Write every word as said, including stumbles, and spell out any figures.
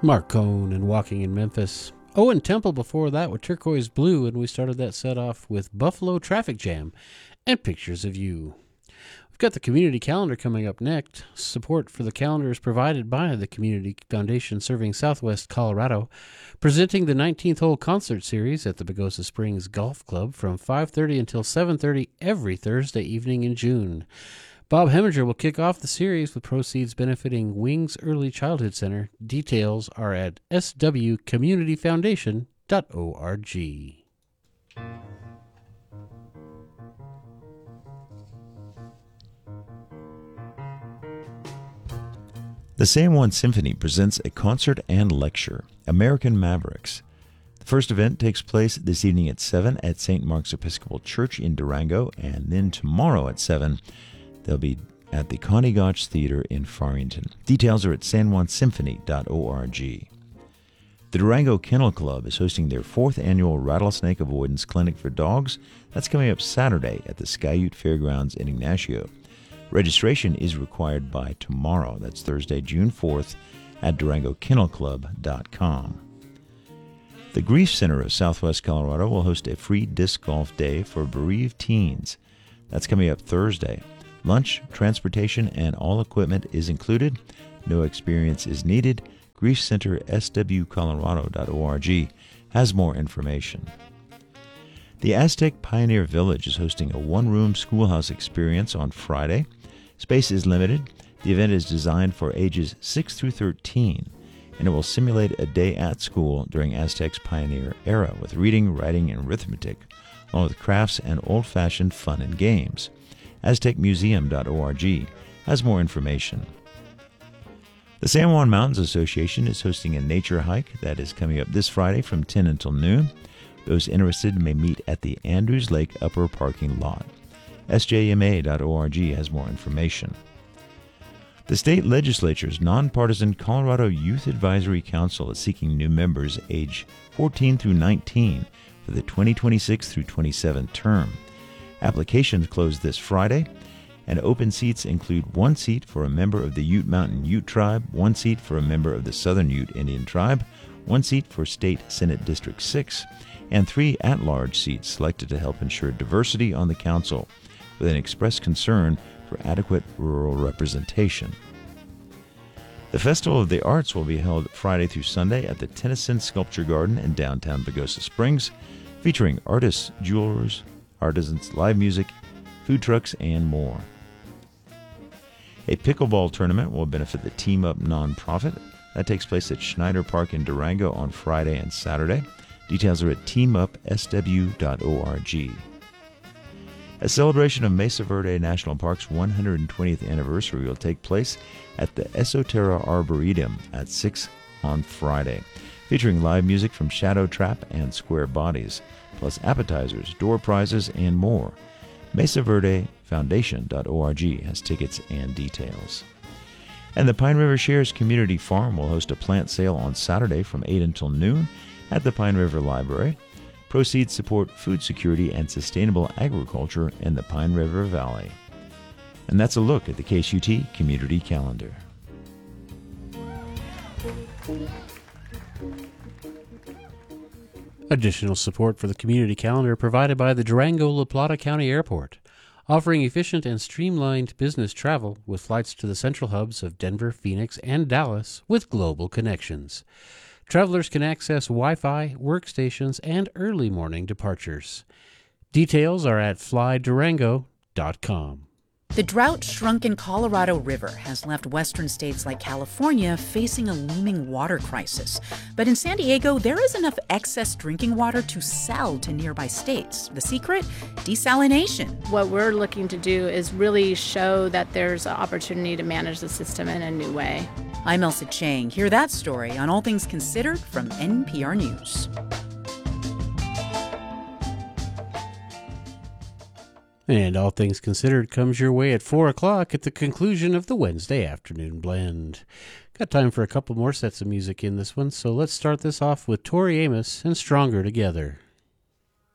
Mark Cohn and Walking in Memphis. Owen Temple before that with Turquoise Blue, and we started that set off with Buffalo Traffic Jam and Pictures of You. We've got the community calendar coming up next. Support for the calendar is provided by the Community Foundation serving Southwest Colorado, presenting the nineteenth hole concert series at the Pagosa Springs Golf Club from five thirty until seven thirty every Thursday evening in June. Bob Heminger will kick off the series with proceeds benefiting Wings Early Childhood Center. Details are at s w community foundation dot org. The San Juan Symphony presents a concert and lecture, American Mavericks. The first event takes place this evening at seven at Saint Mark's Episcopal Church in Durango, and then tomorrow at seven they'll be at the Connie Gotch Theater in Farmington. Details are at san juan symphony dot org. The Durango Kennel Club is hosting their fourth annual Rattlesnake Avoidance Clinic for Dogs. That's coming up Saturday at the Skyute Fairgrounds in Ignacio. Registration is required by tomorrow. That's Thursday, June fourth at durango kennel club dot com. The Grief Center of Southwest Colorado will host a free disc golf day for bereaved teens. That's coming up Thursday. Lunch, transportation, and all equipment is included. No experience is needed. Grief Center s w colorado dot org has more information. The Aztec Pioneer Village is hosting a one-room schoolhouse experience on Friday. Space is limited. The event is designed for ages six through thirteen, and it will simulate a day at school during Aztec's pioneer era with reading, writing, and arithmetic, along with crafts and old-fashioned fun and games. aztec museum dot org has more information. The San Juan Mountains Association is hosting a nature hike that is coming up this Friday from ten until noon. Those interested may meet at the Andrews Lake Upper Parking Lot. s j m a dot org has more information. The state legislature's nonpartisan Colorado Youth Advisory Council is seeking new members age fourteen through nineteen for the twenty twenty-six through twenty-seven term. Applications close this Friday, and open seats include one seat for a member of the Ute Mountain Ute Tribe, one seat for a member of the Southern Ute Indian Tribe, one seat for State Senate District six, and three at-large seats selected to help ensure diversity on the council, with an express concern for adequate rural representation. The Festival of the Arts will be held Friday through Sunday at the Tennyson Sculpture Garden in downtown Pagosa Springs, featuring artists, jewelers, artisans, live music, food trucks, and more. A pickleball tournament will benefit the Team Up nonprofit. That takes place at Schneider Park in Durango on Friday and Saturday. Details are at team up s w dot org. A celebration of Mesa Verde National Park's one hundred twentieth anniversary will take place at the Esoterra Arboretum at six on Friday, featuring live music from Shadow Trap and Square Bodies, plus appetizers, door prizes, and more. mesa verde foundation dot org has tickets and details. And the Pine River Shares Community Farm will host a plant sale on Saturday from eight until noon at the Pine River Library. Proceeds support food security and sustainable agriculture in the Pine River Valley. And that's a look at the K S U T Community Calendar. Additional support for the community calendar provided by the Durango-La Plata County Airport, offering efficient and streamlined business travel with flights to the central hubs of Denver, Phoenix, and Dallas with global connections. Travelers can access Wi-Fi, workstations, and early morning departures. Details are at fly durango dot com. The drought-shrunken Colorado River has left western states like California facing a looming water crisis. But in San Diego, there is enough excess drinking water to sell to nearby states. The secret? Desalination. What we're looking to do is really show that there's an opportunity to manage the system in a new way. I'm Elsa Chang. Hear that story on All Things Considered from N P R News. And All Things Considered comes your way at four o'clock at the conclusion of the Wednesday afternoon blend. Got time for a couple more sets of music in this one, so let's start this off with Tori Amos and Stronger Together.